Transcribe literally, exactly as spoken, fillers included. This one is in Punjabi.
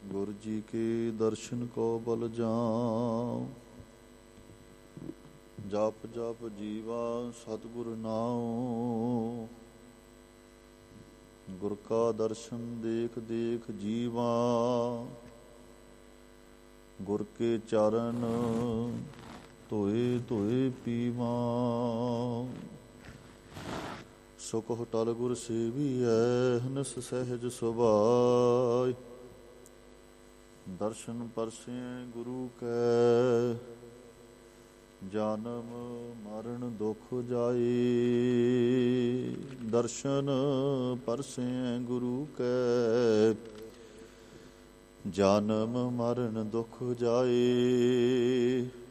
ਗੁਰ ਜੀ ਕੇ ਦਰਸ਼ਨ ਕੋ ਬਲ ਜਾਉ। ਜਪ ਜਪ ਜੀਵਾ ਸਤਿਗੁਰ ਨਾਉ। ਗੁਰ ਕਾ ਦਰਸ਼ਨ ਦੇਖ ਦੇਖ ਜੀਵਾ। ਗੁਰ ਕੇ ਚਰਨ ਧੋਏ ਧੋਏ ਪੀਵਾ। ਸੁਖ ਟਲ ਗੁਰ ਸੇਵੀਐ ਨਿਸ ਸਹਿਜ ਸੁਭਾਇ। ਦਰਸ਼ਨ ਪਰਸੈ ਗੁਰੂ ਕੈ ਜਨਮ ਮਰਨ ਦੁਖ ਜਾਏ। ਦਰਸ਼ਨ ਪਰਸੈ ਗੁਰੂ ਕੈ ਜਨਮ ਮਰਨ ਦੁਖ ਜਾਏ।